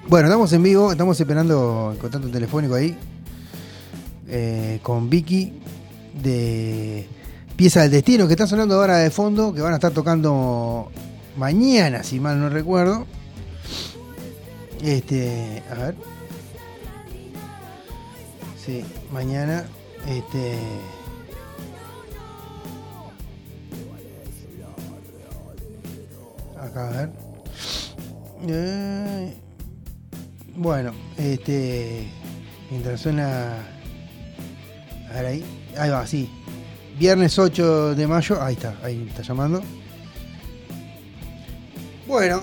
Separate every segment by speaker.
Speaker 1: Bueno, estamos en vivo, estamos esperando el contacto telefónico ahí con Vicky de Pieza del Destino, que está sonando ahora de fondo, que van a estar tocando mañana, si mal no recuerdo. A ver. Sí, mañana. Acá, a ver. Bueno, mientras suena. A ver ahí va, sí. Viernes 8 de mayo, ahí está llamando. Bueno,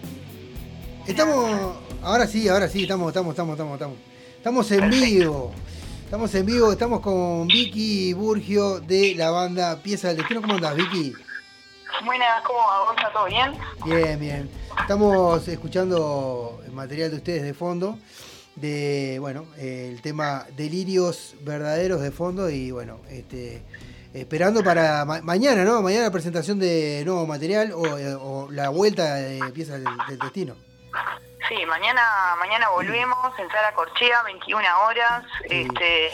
Speaker 1: ahora sí, estamos en vivo. Estamos con Vicky Burgio de la banda Pieza del Destino. ¿Cómo andás, Vicky?
Speaker 2: Buenas, ¿cómo va? ¿Gonza? ¿Todo bien?
Speaker 1: Bien. Estamos escuchando el material de ustedes de fondo, el tema Delirios Verdaderos de fondo y bueno, esperando para mañana, ¿no? Mañana la presentación de nuevo material o la vuelta de Piezas del Destino.
Speaker 2: Sí, mañana volvemos, entrar a Corchea, 21 horas.
Speaker 1: Sí.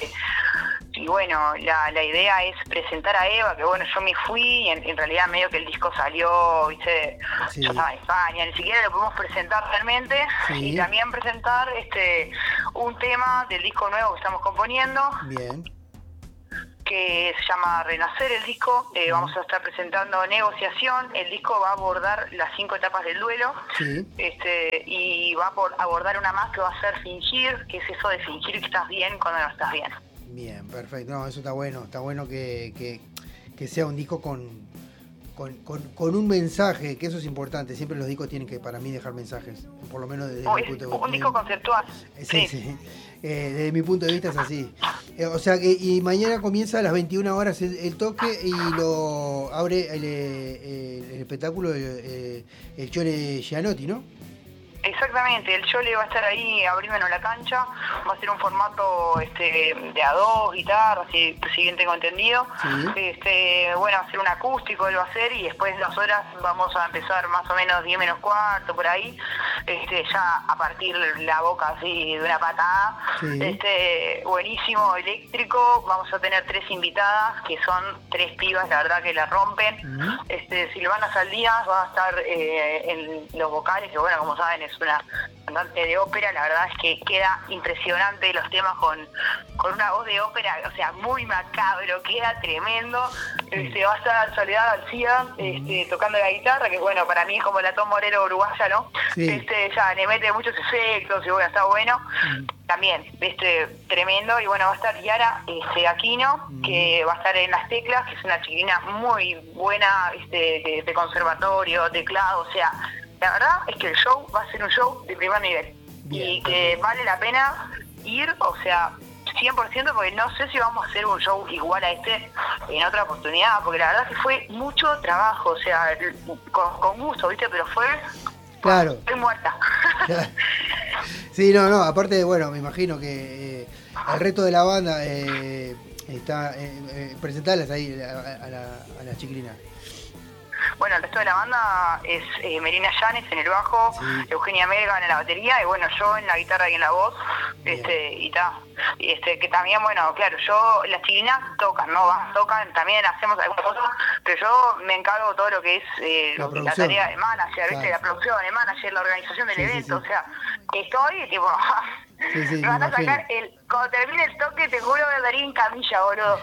Speaker 2: Y bueno, la idea es presentar a Eva, que bueno, yo me fui y en realidad medio que el disco salió, ¿viste?
Speaker 1: Sí.
Speaker 2: Yo estaba en España, ni siquiera lo pudimos presentar realmente.
Speaker 1: Sí.
Speaker 2: Y también presentar un tema del disco nuevo que estamos componiendo.
Speaker 1: Bien.
Speaker 2: Que se llama Renacer el disco. Vamos a estar presentando Negociación. El disco va a abordar las 5 etapas del duelo.
Speaker 1: Sí.
Speaker 2: Y va a abordar una más que va a ser fingir, que es eso de fingir que estás bien cuando no estás bien.
Speaker 1: Bien, perfecto. No, eso está bueno que sea un disco con un mensaje, que eso es importante. Siempre los discos tienen que, para mí, dejar mensajes, por lo menos desde mi punto de vista.
Speaker 2: Un disco conceptual.
Speaker 1: Sí. Desde mi punto de vista es así. O sea que y mañana comienza a las 21 horas el toque y lo abre el espectáculo el Chole Gianotti, ¿no?
Speaker 2: Exactamente, el Chole va a estar ahí abriéndonos la cancha, va a ser un formato de a dos guitarras, si bien tengo entendido.
Speaker 1: Sí.
Speaker 2: Bueno, va a ser un acústico, él va a hacer, y después 2 horas vamos a empezar más o menos 10 menos cuarto, por ahí, ya a partir la boca así de una patada.
Speaker 1: Sí.
Speaker 2: Buenísimo, eléctrico, vamos a tener 3 invitadas, que son 3 pibas, la verdad que la rompen. Silvana Saldías va a estar en los vocales, que bueno, como saben, es una cantante de ópera. La verdad es que queda impresionante los temas con una voz de ópera, o sea, muy macabro, queda tremendo. Va a estar Soledad García tocando la guitarra, que bueno, para mí es como la Tom Morello uruguaya, ¿no?
Speaker 1: Sí.
Speaker 2: Ya le mete muchos efectos y bueno, está bueno. También, tremendo. Y bueno, va a estar Yara Aquino, que va a estar en las teclas, que es una chiquilina muy buena, de conservatorio, teclado, o sea, la verdad es que el show va a ser un show de primer nivel. Bien, y que vale la pena ir, o sea, 100%, porque no sé si vamos a hacer un show igual a en otra oportunidad, porque la verdad que fue mucho trabajo, o sea, con gusto, ¿viste? Pero fue...
Speaker 1: Claro.
Speaker 2: Estoy muerta.
Speaker 1: Sí, no, aparte, bueno, me imagino que el resto de la banda está presentarles ahí a la chiquilina.
Speaker 2: Bueno, el resto de la banda es Melina Llanes en el bajo, sí. Eugenia Melgan en la batería y bueno, yo en la guitarra y en la voz, y ta. Que también, bueno, claro, las chiquilinas tocan, también hacemos algunas cosas, pero yo me encargo todo lo que es la tarea de manager, ¿viste? La producción, el manager, la organización del evento, o sea, estoy tipo... me van a sacar cuando termine el toque, te juro que me daría en camilla, boludo.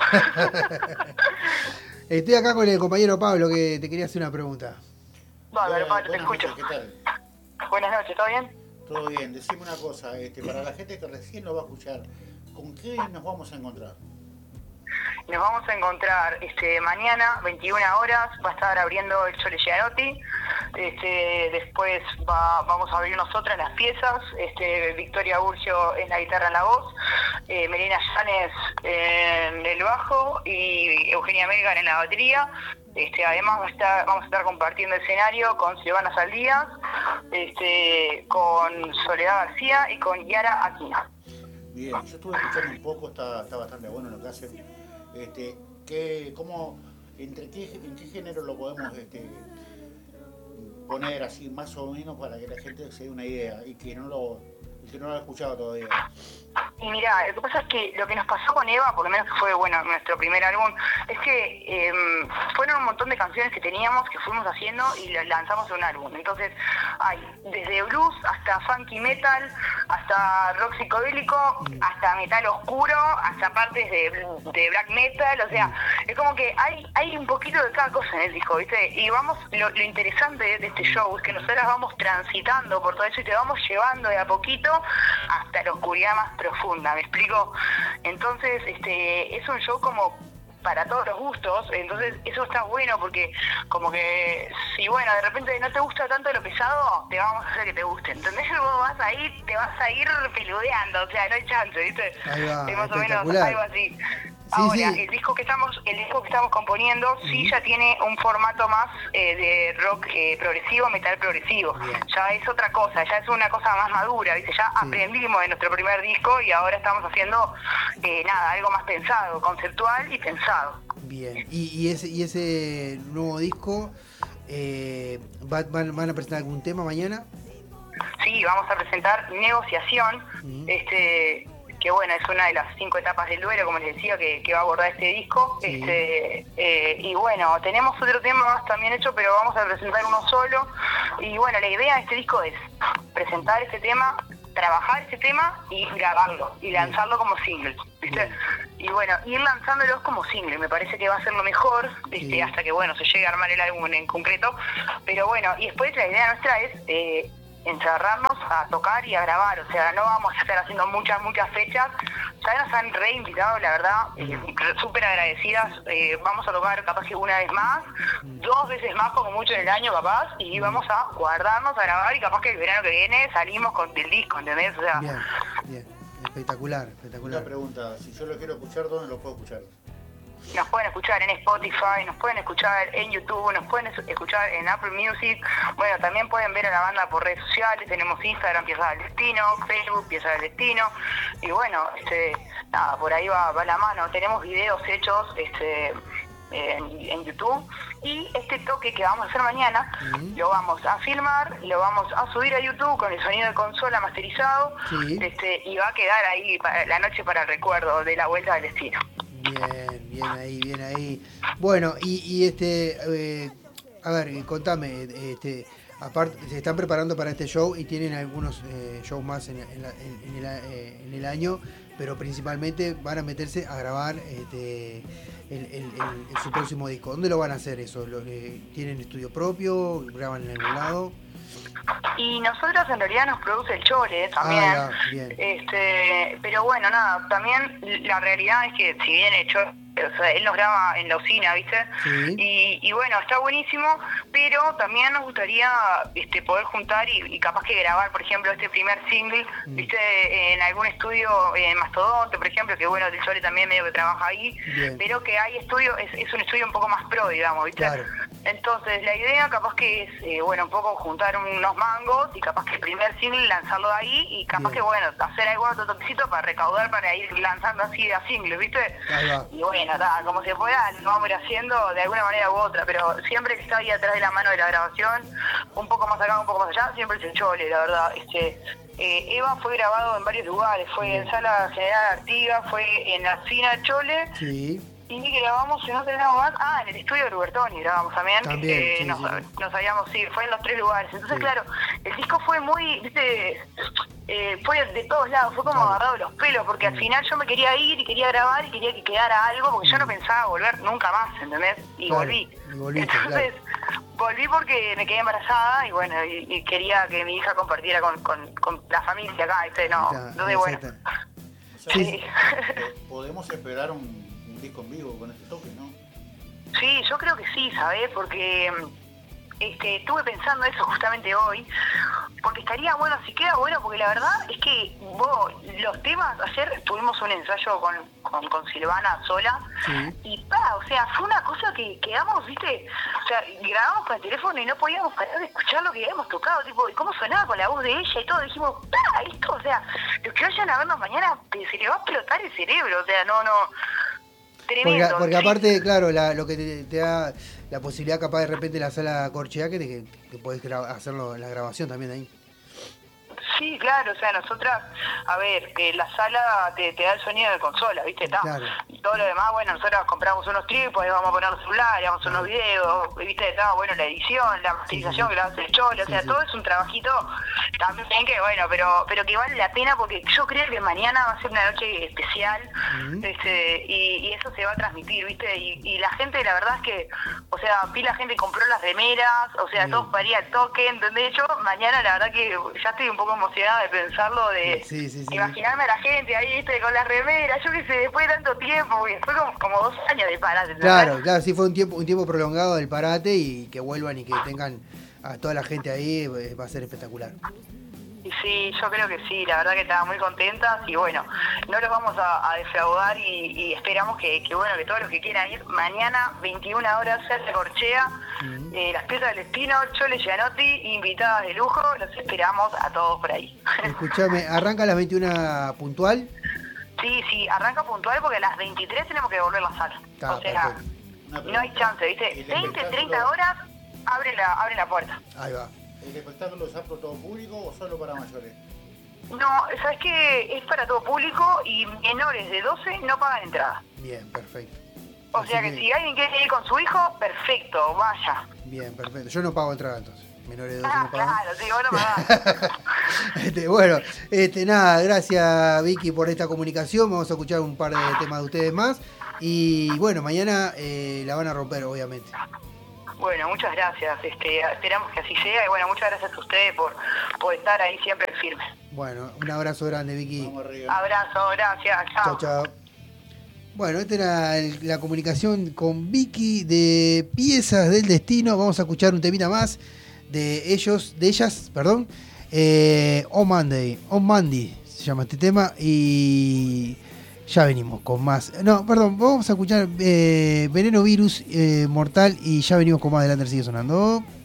Speaker 1: Estoy acá con el compañero Pablo, que te quería hacer una pregunta.
Speaker 2: Vale, Pablo, te escucho.
Speaker 3: Noches, ¿qué tal?
Speaker 2: Buenas noches, ¿todo bien?
Speaker 3: Todo bien, decime una cosa, para la gente que recién lo va a escuchar, ¿con qué nos vamos a encontrar?
Speaker 2: Nos vamos a encontrar mañana, 21 horas, va a estar abriendo el Chole Gianotti. Después vamos a abrir nosotras las piezas, Victoria Burgio en la guitarra, en la voz, Melina Llanes en el bajo y Eugenia Melgar en la batería. Además vamos a estar compartiendo escenario con Silvana Saldías, con Soledad García y con Yara Aquino.
Speaker 3: Bien, yo estuve escuchando un poco, está bastante bueno lo que hacen. ¿En qué género lo podemos poner así más o menos para que la gente se dé una idea y que no lo ha escuchado todavía?
Speaker 2: Y mira, lo que pasa es que lo que nos pasó con Eva, por lo menos que fue, bueno, nuestro primer álbum, es que fueron un montón de canciones que teníamos, que fuimos haciendo y lanzamos en un álbum. Entonces, hay desde blues hasta funky metal, hasta rock psicodélico, hasta metal oscuro, hasta partes de black metal, o sea, es como que hay un poquito de cada cosa en el disco, ¿viste? Y vamos, lo interesante de este show es que nosotras vamos transitando por todo eso y te vamos llevando de a poquito hasta la oscuridad más profunda, ¿me explico? Entonces, es un show como para todos los gustos, entonces eso está bueno porque como que si bueno, de repente no te gusta tanto lo pesado, te vamos a hacer que te guste, ¿entendés? Vos vas a ir, te vas a ir peludeando, o sea, no hay chance, ¿viste?
Speaker 1: Ahí va,
Speaker 2: es más o menos algo así.
Speaker 1: Sí,
Speaker 2: Ahora,
Speaker 1: sí.
Speaker 2: el disco que estamos componiendo sí ya tiene un formato más de rock progresivo, metal progresivo.
Speaker 1: Bien.
Speaker 2: Ya es otra cosa, ya es una cosa más madura, ¿viste? Ya aprendimos de nuestro primer disco y ahora estamos haciendo algo más pensado, conceptual y pensado.
Speaker 1: Bien. ¿Y ese nuevo disco van a presentar algún tema mañana?
Speaker 2: Sí, vamos a presentar Negociación, que bueno, es una de las 5 etapas del duelo, como les decía, que va a abordar este disco.
Speaker 1: Sí.
Speaker 2: Y bueno, tenemos otro tema más también hecho, pero vamos a presentar uno solo. Y bueno, la idea de este disco es presentar este tema, trabajar este tema y grabarlo, y lanzarlo como single, ¿viste? Y bueno, ir lanzándolos como single, me parece que va a ser lo mejor, hasta que bueno, se llegue a armar el álbum en concreto. Pero bueno, y después la idea nuestra es encerrarnos a tocar y a grabar, o sea, no vamos a estar haciendo muchas fechas. Ya nos han reinvitado, la verdad, súper agradecidas. Vamos a tocar capaz que una vez más, 2 veces más como mucho en el año capaz, y vamos a guardarnos a grabar y capaz que el verano que viene salimos con el disco, ¿entendés? O sea,
Speaker 1: Bien, espectacular.
Speaker 3: Una pregunta, si yo lo quiero escuchar, ¿dónde lo puedo escuchar?
Speaker 2: nos pueden escuchar en Spotify, nos pueden escuchar en YouTube, nos pueden escuchar en Apple Music. Bueno, también pueden ver a la banda por redes sociales, tenemos Instagram, Pieza del Destino, Facebook, Pieza del Destino. Y bueno, por ahí va la mano. Tenemos videos hechos en YouTube. Y este toque que vamos a hacer mañana, lo vamos a filmar, lo vamos a subir a YouTube con el sonido de consola masterizado, y va a quedar ahí para la noche para el recuerdo de la Vuelta del Destino.
Speaker 1: Bien ahí. Bueno, a ver, contame, aparte, se están preparando para este show y tienen algunos shows más en el año, pero principalmente van a meterse a grabar su próximo disco. ¿Dónde lo van a hacer eso? ¿Tienen estudio propio? ¿Graban en algún lado?
Speaker 2: Y nosotros en realidad nos produce el Chole también.
Speaker 1: Bien.
Speaker 2: Pero bueno, nada, también la realidad es que si bien el Chole, o sea, él nos graba en la usina, ¿viste?
Speaker 1: Sí.
Speaker 2: Y bueno, está buenísimo, pero también nos gustaría poder juntar y capaz que grabar, por ejemplo, este primer single, ¿viste? En algún estudio, en Mastodonte, por ejemplo, que bueno, el Chole también medio que trabaja ahí,
Speaker 1: Bien.
Speaker 2: pero que hay estudio, es un estudio un poco más pro, digamos, ¿viste?
Speaker 1: Claro.
Speaker 2: Entonces la idea capaz que es, un poco juntar unos mangos y capaz que el primer single lanzarlo ahí y capaz que, hacer algún otro toquecito para recaudar para ir lanzando así de a single, ¿viste?
Speaker 1: Ahí va.
Speaker 2: Y bueno, como se pueda, lo vamos a ir haciendo de alguna manera u otra, pero siempre que está ahí atrás de la mano de la grabación, un poco más acá, un poco más allá, siempre es el Chole, la verdad. Eva fue grabado en varios lugares, fue en Sala General Artigas, fue en la Fina Chole.
Speaker 1: Sí.
Speaker 2: Y grabamos, si no tenemos más, en el estudio de Rubertoni grabamos también. Nos habíamos, fue en los 3 lugares. Entonces, claro, el disco fue muy, fue de todos lados, fue como agarrado de los pelos, porque al final yo me quería ir y quería grabar y quería que quedara algo, porque yo no pensaba volver nunca más, ¿entendés? Y volví. Entonces, volví porque me quedé embarazada y bueno, y quería que mi hija compartiera con la familia acá, entonces bueno.
Speaker 3: O sea, podemos esperar un disco en vivo con este toque, ¿no?
Speaker 2: Sí, yo creo que sí, ¿sabés? Porque estuve pensando eso justamente hoy, porque estaría bueno, si queda bueno, porque la verdad es que los temas, ayer tuvimos un ensayo con Silvana sola, y o sea, fue una cosa que quedamos, ¿viste? O sea, grabamos con el teléfono y no podíamos parar de escuchar lo que habíamos tocado, y cómo sonaba con la voz de ella y todo, dijimos, esto, o sea, los que vayan a vernos mañana se le va a explotar el cerebro, o sea, no. tremendo.
Speaker 1: Porque aparte, claro, lo que te da la posibilidad capaz de repente la sala corchea que podés hacerlo la grabación también ahí.
Speaker 2: Sí, claro, o sea, nosotras, a ver, que la sala te da el sonido de consola, ¿viste?
Speaker 1: Claro.
Speaker 2: Y todo lo demás, bueno, nosotros compramos unos trípodes, vamos a poner los celulares, vamos a hacer unos videos, ¿viste? Está, bueno, la edición, la masterización que la hace el Cholo, o sea, todo es un trabajito también que, bueno, pero que vale la pena porque yo creo que mañana va a ser una noche especial, y eso se va a transmitir, ¿viste? Y la gente, la verdad es que, o sea, pila gente compró las remeras, o sea, todos para ir al toque, ¿entendés? Yo mañana, la verdad que ya estoy un poco emocionada de pensarlo, de imaginarme a la gente ahí, ¿viste? Con las remeras, yo qué sé, después de tanto tiempo, porque fue como 2 años de parate.
Speaker 1: Claro, sí fue un tiempo prolongado del parate y que vuelvan y que tengan a toda la gente ahí va a ser espectacular.
Speaker 2: Y sí, yo creo que sí, la verdad que estaba muy contentas y bueno, no los vamos a defraudar y esperamos que bueno, que todos los que quieran ir, mañana 21 horas se Corchea, las piezas del destino, Chole Gianotti, invitadas de lujo, los esperamos a todos por ahí.
Speaker 1: Escuchame, ¿arranca a las 21 puntual?
Speaker 2: Sí, arranca puntual porque a las 23 tenemos que devolver la sala. O sea, no hay chance, ¿viste? 20, 30 horas abre la puerta.
Speaker 1: Ahí va.
Speaker 3: ¿El espectáculo es apto todo público o solo para mayores?
Speaker 2: No, sabes que es para todo público y menores de 12 no pagan entrada.
Speaker 1: Bien, perfecto.
Speaker 2: O sea que si alguien quiere ir con su hijo, perfecto, vaya.
Speaker 1: Bien, perfecto. Yo no pago entrada entonces. Menores de 12 no pagan.
Speaker 2: Claro, sí, vos no pagás.
Speaker 1: Bueno, nada, gracias Vicky por esta comunicación. Vamos a escuchar un par de temas de ustedes más. Y bueno, mañana la van a romper, obviamente.
Speaker 2: Bueno, muchas gracias. Esperamos que así sea. Y bueno, muchas gracias a ustedes por estar ahí siempre firmes.
Speaker 1: Bueno, un abrazo grande, Vicky.
Speaker 3: Vamos arriba.
Speaker 2: Abrazo, gracias. Chao.
Speaker 1: Chao. Bueno, esta era la comunicación con Vicky de Piezas del Destino. Vamos a escuchar un temita más de ellas, On Monday se llama este tema y ya venimos con más. No, perdón, vamos a escuchar Veneno Virus Mortal y ya venimos con más. Adelante, sigue sonando.